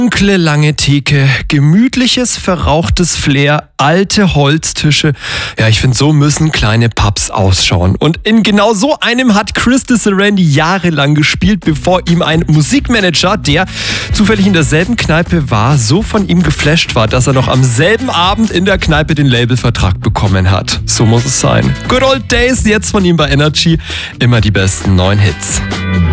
Dunkle, lange Theke, gemütliches, verrauchtes Flair, alte Holztische. Ja, ich finde, so müssen kleine Pubs ausschauen. Und in genau so einem hat Chris Sarandon jahrelang gespielt, bevor ihm ein Musikmanager, der zufällig in derselben Kneipe war, so von ihm geflasht war, dass er noch am selben Abend in der Kneipe den Labelvertrag bekommen hat. So muss es sein. Good Old Days, jetzt von ihm bei Energy. Immer die besten neuen Hits.